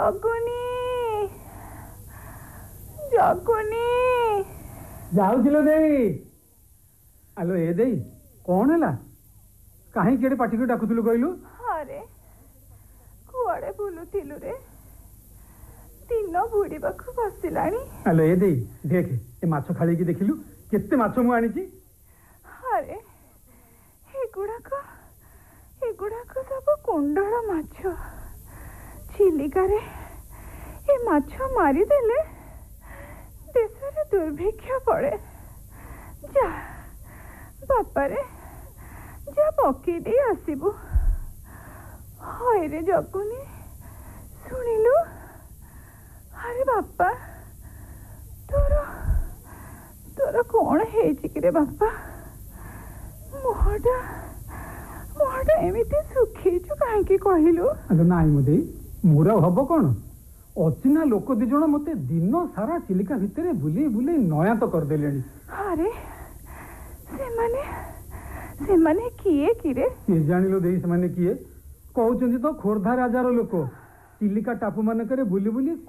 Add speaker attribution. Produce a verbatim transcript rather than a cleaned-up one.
Speaker 1: ଜଗୁନି ଜଗୁନି
Speaker 2: ଯାଉଥିଲ ଦେଇ। ଆଲୋ ଏ ଦେଇ କଣ ହେଲା? କାହିଁକି ଏଠି ପାଟିକୁ ଡାକୁଥିଲୁ କହିଲୁ?
Speaker 1: ଆରେ କୁଆଡେ ବୁଲୁଥିଲୁ ରେ? ଦିନ ବୁଡିବାକୁ ବସିଲାଣି।
Speaker 2: ଆଲୋ ଏ ଦେଇ ଦେଖେ ଏ ମାଛ ଖାଳିକି ଦେଖିଲୁ କେତେ ମାଛ ମୁଁ ଆଣିଛି।
Speaker 1: ଆରେ ଏଗୁଡାକ ଏଗୁଡାକ ସବୁ କୁଣ୍ଡଳ ମାଛ। ଚିଲିକାରେ ଏ ମାଛ ମାରିଦେଲେ ଦେଶରେ ଦୁର୍ଭିକ୍ଷ ପଡେ। ଯା ବାପାରେ ଯା ପକେଇ ଦେଇ ଆସିବୁ। ହଇରେ ଜଗୁନି ଶୁଣିଲୁ? ଆରେ ବାପା ତୋର ତୋର କଣ ହେଇଛି କିରେ ବାପା? ମୁହଁଟା ମୁହଁଟା ଏମିତି ଶୁଖେଇଛୁ କାହିଁକି କହିଲୁ?
Speaker 2: ଆଲୋ ନାଇଁ ମୋ ଦେଇ ମୋର ହବ କଣ? ଅଚିହ୍ନା ଲୋକ ଦି ଜଣ ମତେ ଦିନ ସାରା ଚିଲିକା ଭିତରେ ବୁଲେଇ ବୁଲେଇ ନୟାନ୍ତ କରିଦେଲେଣି।
Speaker 1: ଆରେ ସେମାନେ ସେମାନେ କିଏ କିରେ?
Speaker 2: କିଏ ଜାଣିଲ ଦେଇ ସେମାନେ କିଏ? କହୁଛନ୍ତି ତ ଖୋର୍ଦ୍ଧା ରାଜାର ଲୋକ। ଚିଲିକା ଟାପୁ ମାନଙ୍କରେ ବୁଲି ବୁଲି